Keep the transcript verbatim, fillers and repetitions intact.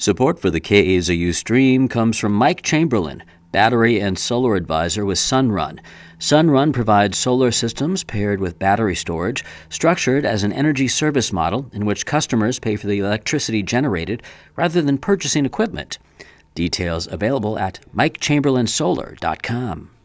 Support for the K A Z U stream comes from Mike Chamberlain, Battery and Solar Advisor with Sunrun. Sunrun provides solar systems paired with battery storage, structured as an energy service model in which customers pay for the electricity generated rather than purchasing equipment. Details available at mike chamberlain solar dot com.